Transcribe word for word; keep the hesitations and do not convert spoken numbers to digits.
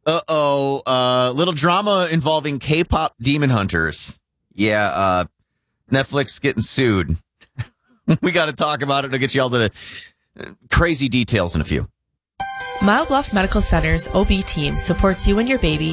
Uh-oh. Uh, little drama involving K-pop demon hunters. Yeah, uh, Netflix getting sued. We got to talk about it. I'll get you all the crazy details in a few. Mile Bluff Medical Center's O B team supports you and your baby